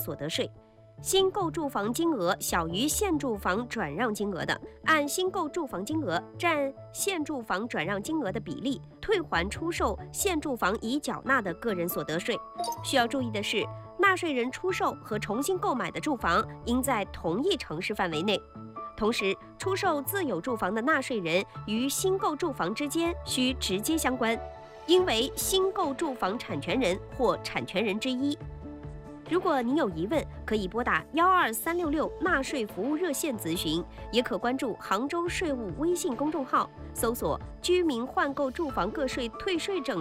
所得税。新购住房金额小于现住房转让金额的，按新购住房金额占现住房转让金额的比例退还出售现住房已缴纳的个人所得税。需要注意的是，纳税人出售和重新购买的住房应在同一城市范围内。同时，出售自有住房的纳税人与新购住房之间需直接相关，应为新购住房产权人或产权人之一。如果您有疑问，可以拨打12366纳税服务热线咨询，也可关注杭州税务微信公众号，搜索"居民换购住房个税退税证"。